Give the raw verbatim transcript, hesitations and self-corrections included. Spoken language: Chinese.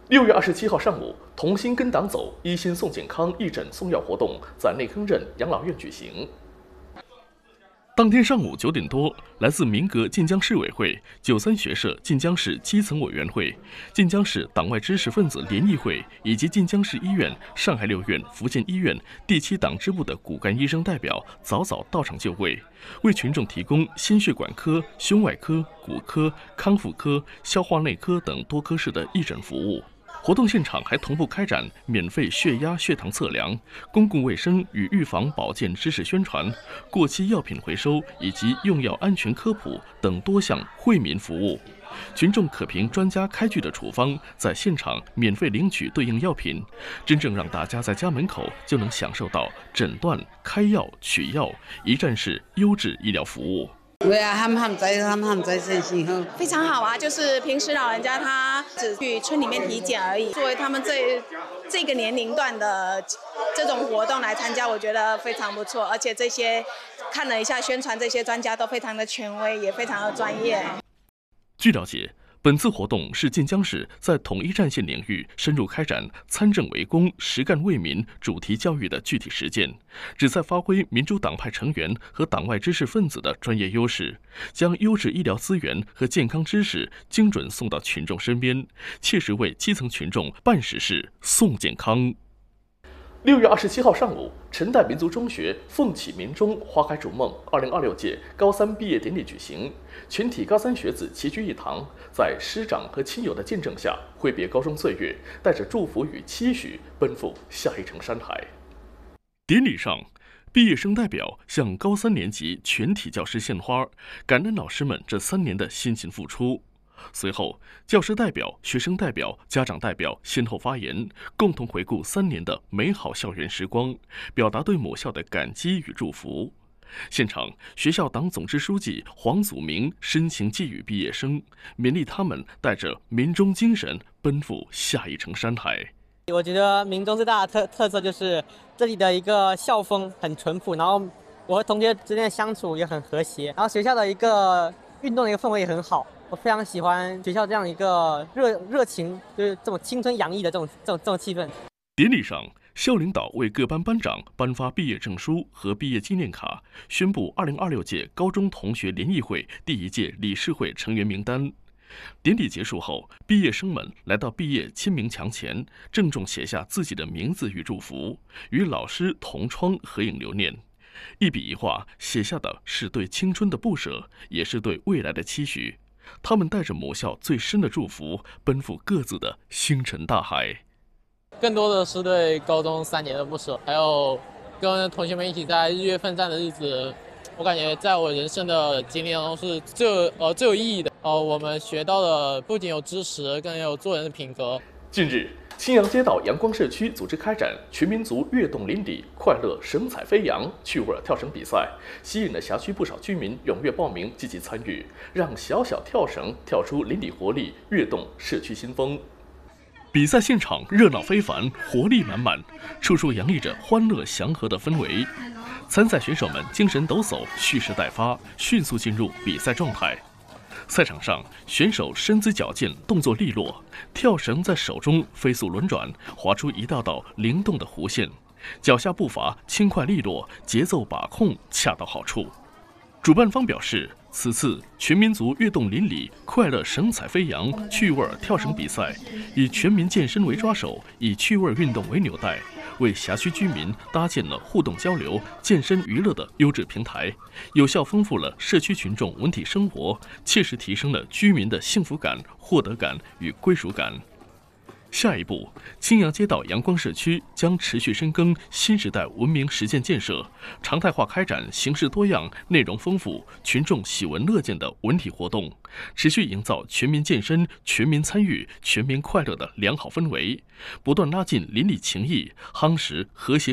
六月二十七号上午，同心跟党走，一心送健康义诊送药活动在内坑镇养老院举行。当天上午九点多，来自民革晋江市委会、九三学社晋江市基层委员会、晋江市党外知识分子联谊会以及晋江市医院、上海六院、福建医院第七党支部的骨干医生代表早早到场就位，为群众提供心血管科、胸外科、骨科、康复科、消化内科等多科室的义诊服务。活动现场还同步开展免费血压、血糖测量、公共卫生与预防保健知识宣传、过期药品回收以及用药安全科普等多项惠民服务。群众可凭专家开具的处方，在现场免费领取对应药品，真正让大家在家门口就能享受到诊断、开药、取药一站式优质医疗服务。 对啊，他们他们在他们他们在身心呵， 非常好啊！就是平时老人家他只去村里面体检而已，作为他们这这个年龄段的这种活动来参加，我觉得非常不错。而且这些看了一下宣传，这些专家都非常的权威，也非常的专业。 据了解，本次活动是晋江市在统一战线领域深入开展参政为公、实干为民主题教育的具体实践，旨在发挥民主党派成员和党外知识分子的专业优势，将优质医疗资源和健康知识精准送到群众身边，切实为基层群众办实事、送健康。六月二十七号上午，陈代民族中学凤起民中花开逐梦二零二六届高三毕业典礼举行，全体高三学子齐聚一堂，在师长和亲友的见证下，挥别高中岁月，带着祝福与期许，奔赴下一程山海。典礼上，毕业生代表向高三年级全体教师献花，感恩老师们这三年的辛勤付出。随后，教师代表、学生代表、家长代表先后发言，共同回顾三年的美好校园时光，表达对母校的感激与祝福。现场，学校党总支书记黄祖明深情寄语毕业生，勉励他们带着民中精神奔赴下一程山海。 我觉得民中最大的特特色就是这里的一个校风很淳朴，然后我和同学之间的相处也很和谐，然后学校的一个运动的一个氛围也很好。我非常喜欢学校这样一个热热情，就是这种青春洋溢的这种这种这种气氛。 典礼上，校领导为各班班长颁发毕业证书和毕业纪念卡，宣布二零二六届高中同学联谊会第一届理事会成员名单。典礼结束后，毕业生们来到毕业签名墙前，郑重写下自己的名字与祝福，与老师同窗合影留念。一笔一画写下的是对青春的不舍，也是对未来的期许。他们带着母校最深的祝福，奔赴各自的星辰大海。 更多的是对高中三年的不舍，还有跟同学们一起在日月奋战的日子，我感觉在我人生的经历当中是最有呃最有意义的。呃，我们学到的不仅有知识，更有做人的品格。 近日，青阳街道阳光社区组织开展全民族跃动邻里快乐神采飞扬趣味跳绳比赛，吸引了辖区不少居民踊跃报名积极参与，让小小跳绳跳出邻里活力，跃动社区新风。比赛现场热闹非凡，活力满满，处处洋溢着欢乐祥和的氛围。参赛选手们精神抖擞，蓄势待发，迅速进入比赛状态。赛场上，选手身姿矫健，动作利落，跳绳在手中飞速轮转，划出一道道灵动的弧线，脚下步伐轻快利落，节奏把控恰到好处。主办方表示，此次全民族跃动邻里快乐神采飞扬趣味跳绳比赛，以全民健身为抓手，以趣味运动为纽带，为辖区居民搭建了互动交流、健身娱乐的优质平台，有效丰富了社区群众文体生活，切实提升了居民的幸福感、获得感与归属感。下一步，青阳街道阳光社区将持续深耕新时代文明实践建设，常态化开展形式多样、内容丰富、群众喜闻乐见的文体活动，持续营造全民健身、全民参与、全民快乐的良好氛围，不断拉近邻里情谊，夯实和谐